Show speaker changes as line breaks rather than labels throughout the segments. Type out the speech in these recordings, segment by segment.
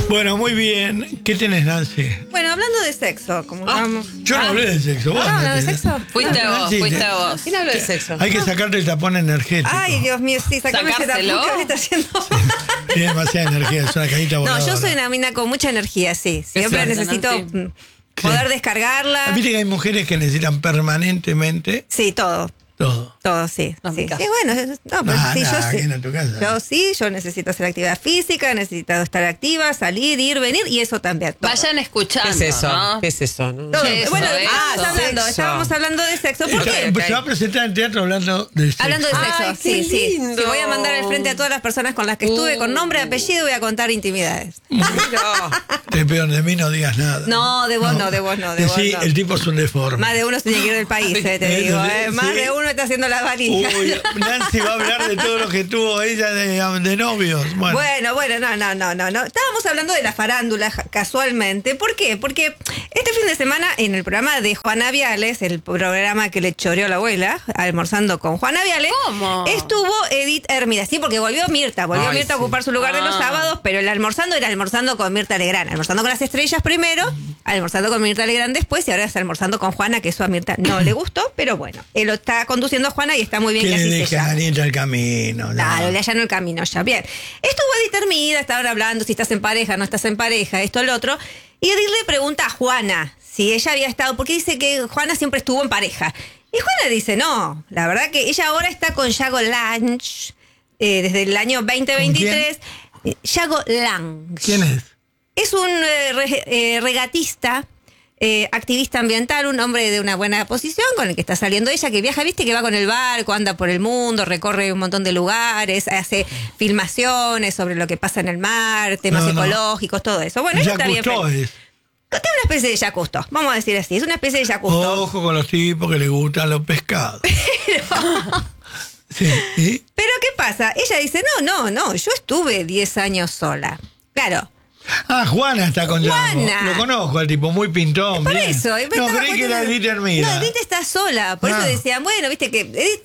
Bueno, muy bien. ¿Qué tenés, Nancy?
Bueno, hablando de sexo, como vamos.
Yo no hablé de sexo. ¿Vos
¿No de sexo?
Fuiste
Nancy,
vos.
¿Quién habló de sexo?
Hay que sacarte el tapón energético.
Ay, Dios mío, sí, sacame ese tapón
¿Sacárselo?
que me está haciendo.
Tiene demasiada energía, es una cañita voladora.
No, yo soy una mina con mucha energía, sí. Siempre
suerte,
necesito
Nancy.
poder descargarla.
Viste que hay mujeres que necesitan permanentemente
Sí, todo.
todo.
Todo, sí.
No, en mi
Sí,
casa.
sí, bueno, no, pero sí, yo
aquí
sí.
en tu casa.
Yo sí, yo necesito hacer actividad física, necesito estar activa, salir, ir, venir, y eso también. Todo.
Vayan escuchando.
¿Qué es eso?
¿no?
¿Qué es eso? ¿No?
Todo.
Eso,
Bueno,
eso.
estábamos hablando de sexo. ¿Por qué?
Se va a presentar en teatro hablando de sexo.
Hablando de sexo,
Ay,
sí,
qué
sí.
lindo.
Sí, voy a mandar al frente a todas las personas con las que estuve, con nombre y apellido, voy a contar intimidades.
Te peor de mí no digas nada.
No, de vos no, de vos no, de vos
Sí,
no.
el tipo es un deforme.
Más de uno se tiene que ir del país, te digo. Más de uno está haciendo las valijas.
Uy, Nancy va a hablar de todo lo que tuvo ella de novios. Bueno,
Bueno, no. Estábamos hablando de la farándula casualmente. ¿Por qué? Porque este fin de semana en el programa de Juana Viales, el programa que le choreó la abuela, Almorzando con Juana Viales,
¿Cómo?
estuvo Edith Hermida. Sí, porque volvió Mirta a ocupar su lugar de los sábados, pero el almorzando era almorzando con Mirta Legrand. Almorzando con las estrellas primero, almorzando con Mirta Legrand después, y ahora es almorzando con Juana, que eso a Mirta no le gustó, pero bueno, él lo está conduciendo a Juana y está muy bien
que
que
le
así se
deje a
llame.
Daniel el camino.
Claro,
no.
le allanó el camino ya. Bien. Estuvo Edith Hermida, estaban hablando si estás en pareja, no estás en pareja, esto, lo otro. Y Edith le pregunta a Juana si ella había estado, porque dice que Juana siempre estuvo en pareja. Y Juana dice, no, la verdad que ella ahora está con Yago Lange, desde el año 2023. Yago Lange.
¿Quién es?
Es un regatista, activista ambiental, un hombre de una buena posición con el que está saliendo ella, que viaja, viste, que va con el barco, anda por el mundo, recorre un montón de lugares, hace filmaciones sobre lo que pasa en el mar, temas ecológicos, todo eso. Bueno, ella está bien
Jacques Cousteau
feliz. Tiene una especie de Jacques Cousteau, vamos a decir así, es una especie de Jacques Cousteau.
Ojo con los tipos que les gustan los pescados. Sí, ¿y?
Pero ¿qué pasa? Ella dice, no, yo estuve 10 años sola. Claro.
Ah, Juana está con Yago.
Juana.
Lo conozco, el tipo, muy pintón.
Por
bien.
eso.
No, creí que era Edith Hermida.
No, Edith está sola. Por eso decían, bueno, viste que Edith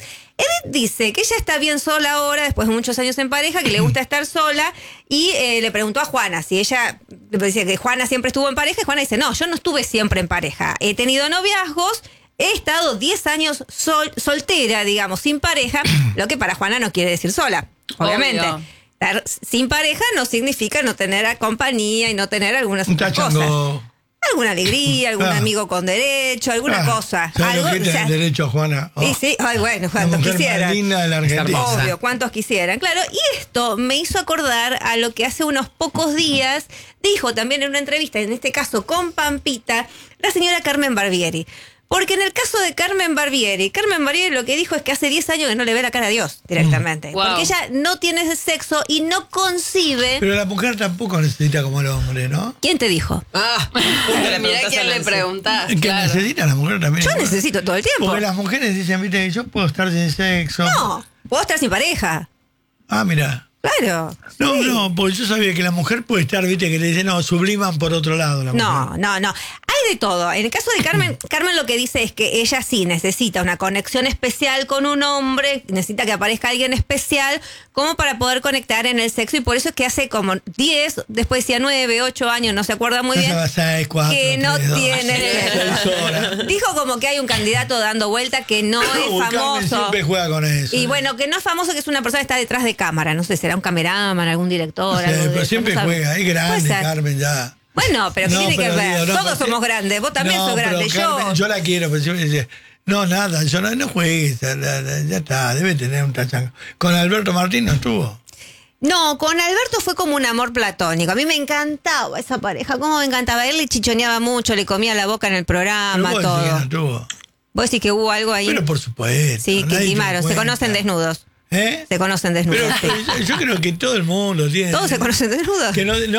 dice que ella está bien sola ahora, después de muchos años en pareja, que le gusta estar sola, y le preguntó a Juana si ella, le decía que Juana siempre estuvo en pareja, y Juana dice, no, yo no estuve siempre en pareja. He tenido noviazgos, he estado 10 años soltera, digamos, sin pareja, lo que para Juana no quiere decir sola, obviamente.
Obvio.
Estar sin pareja no significa no tener compañía y no tener algunas
Un
otras cosas.
tachango.
Alguna alegría, algún
Ah.
amigo con derecho, alguna cosa.
¿Sabes
Algo,
lo que
o
tiene
sea,
derecho, Juana? Oh,
y sí, ay, bueno,
la
cuantos
mujer
quisieran.
más linda de la Argentina.
Obvio, cuántos quisieran, claro. Y esto me hizo acordar a lo que hace unos pocos días dijo también en una entrevista, en este caso con Pampita, la señora Carmen Barbieri. Porque en el caso de Carmen Barbieri lo que dijo es que hace 10 años que no le ve la cara a Dios directamente.
Wow.
Porque ella no tiene sexo y no concibe.
Pero la mujer tampoco necesita como el hombre, ¿no?
¿Quién te dijo?
Mirá quién le preguntás.
Que
claro.
necesita la mujer también.
Yo
igual.
necesito todo el tiempo.
Porque las mujeres dicen, viste, yo puedo estar sin sexo.
No, puedo estar sin pareja.
Ah, mira.
Claro.
No,
sí.
no, porque yo sabía que la mujer puede estar, viste, que le dicen, no, subliman por otro lado la mujer.
No. Hay de todo. En el caso de Carmen, Carmen lo que dice es que ella sí necesita una conexión especial con un hombre, necesita que aparezca alguien especial como para poder conectar en el sexo, y por eso es que hace como 10, después decía 9, 8 años, no se acuerda muy
No
bien.
se va a 6, 4,
Que no
3, 2,
tiene.
6 horas.
Dijo como que hay un candidato dando vuelta que no es
Carmen
famoso.
siempre juega con eso.
Y bueno, que no es famoso, que es una persona que está detrás de cámara. No sé, será un cameraman, algún director.
No sé,
algo de
pero
eso,
siempre
no sabe.
juega, es grande,
Puede ser.
Carmen, ya.
Bueno, pero ¿qué
No,
tiene que
pero
ver?
digo, no,
Todos
porque-
somos grandes. Vos también
No,
sos
pero
grande.
Carmen, yo la quiero, pero siempre dice, no, nada, yo no juegues, ya está, debe tener un tachango. Con Alberto Martín no estuvo.
No, con Alberto fue como un amor platónico. A mí me encantaba esa pareja. ¿Cómo me encantaba? Él le chichoneaba mucho, le comía la boca en el
Pero
programa,
vos decís que no
todo.
estuvo.
¿Vos decís que hubo algo ahí?
Pero por supuesto.
Sí, que
nadie te
intimaron. Se
cuenta.
conocen desnudos.
¿Eh?
Se conocen desnudos.
Pero
sí.
yo creo que todo el mundo tiene.
¿Todos se conocen desnudos?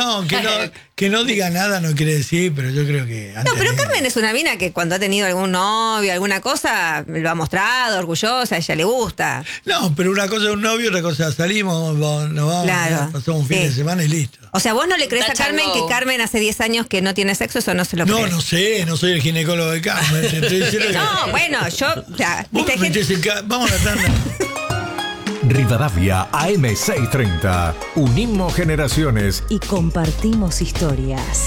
Que no diga nada no quiere decir, pero yo creo que.
No, pero Carmen es una mina que cuando ha tenido algún novio, alguna cosa, lo ha mostrado, orgullosa, a ella le gusta.
No, pero una cosa es un novio, otra cosa salimos, nos vamos,
Claro,
pasamos un fin
sí.
de semana y listo.
O sea, ¿vos no le crees a
Touch and
Carmen
go.
que Carmen hace 10 años que no tiene sexo? Eso no se lo
No,
crees.
no sé, no soy el ginecólogo de Carmen. Te estoy diciendo que-
No, bueno, yo, o sea,
Vos
viste, hay gente...
metés vamos a la tanda.
Rivadavia AM630. Unimos generaciones
y compartimos historias.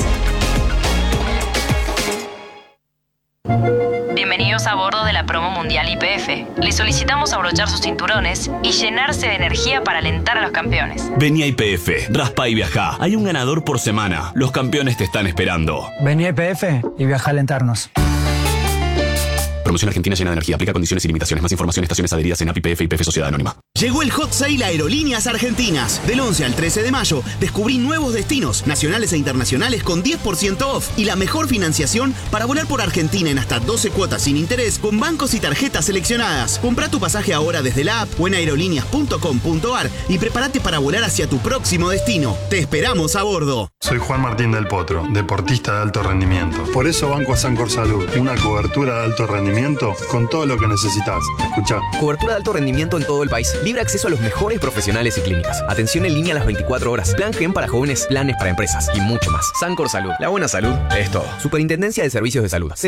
Bienvenidos a bordo de la promo mundial YPF. Les solicitamos abrochar sus cinturones y llenarse de energía para alentar a los campeones.
Vení a YPF, raspa y viajá. Hay un ganador por semana. Los campeones te están esperando.
Vení a YPF y viaja a alentarnos.
Promoción Argentina llena de energía. Aplica condiciones y limitaciones. Más información en estaciones adheridas en API YPF y YPF Sociedad Anónima.
Llegó el Hot Sale Aerolíneas Argentinas. Del 11 al 13 de mayo, descubrí nuevos destinos, nacionales e internacionales con 10% off y la mejor financiación para volar por Argentina en hasta 12 cuotas sin interés con bancos y tarjetas seleccionadas. Comprá tu pasaje ahora desde la app o en aerolíneas.com.ar y prepárate para volar hacia tu próximo destino. Te esperamos a bordo.
Soy Juan Martín del Potro, deportista de alto rendimiento. Por eso banco a Sancor Salud, una cobertura de alto rendimiento con todo lo que necesitas. Escuchá.
Cobertura de alto rendimiento en todo el país. Libre acceso a los mejores profesionales y clínicas. Atención en línea a las 24 horas. Plan Gen para jóvenes, planes para empresas y mucho más. Sancor Salud. La buena salud es todo. Superintendencia de Servicios de Salud.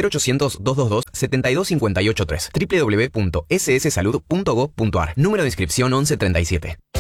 0800-222-72583. www.sssalud.gov.ar. Número de inscripción 1137.